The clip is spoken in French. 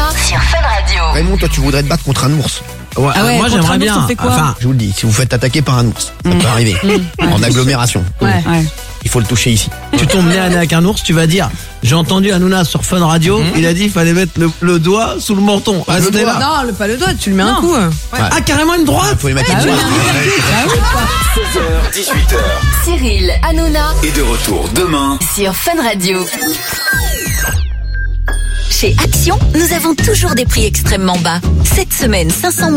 Hanouna sur Fun Radio. Raymond, toi tu voudrais te battre contre un ours. Ouais, Ah ouais, moi contre j'aimerais un ours, bien. on fait quoi Enfin, Je vous le dis, si vous faites attaquer par un ours, ça peut arriver. En agglomération. Ouais. Il faut le toucher ici. tu tombes nez à nez avec un ours, tu vas dire j'ai entendu Hanouna sur Fun Radio, il a dit il fallait mettre le doigt sous le menton. Restez là. Non, pas le doigt, tu le mets un coup. Ah, carrément une droite. Il faut les mettre Ah une oui, droite. 16h, 18h. Cyril Hanouna Et de retour demain. sur Fun Radio. Chez Action, nous avons toujours des prix extrêmement bas. Cette semaine, 500 000